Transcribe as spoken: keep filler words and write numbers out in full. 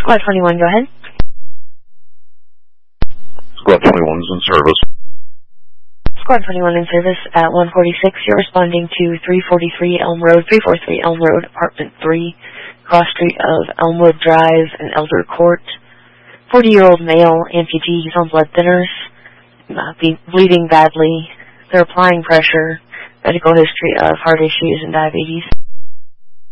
Squad twenty-one, go ahead. Squad twenty-one is in service. Squad twenty-one in service at one forty-six. You're responding to three forty-three Elm Road, three forty-three Elm Road, Apartment three, cross street of Elmwood Drive and Elder Court. forty-year-old male amputee. He's on blood thinners. Uh, be bleeding badly. They're applying pressure. Medical history of heart issues and diabetes.